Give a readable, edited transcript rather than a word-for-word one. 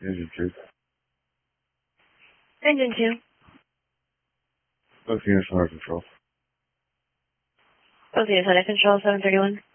Engine 2. Engine 2. Both units under control. Both units under control, 731.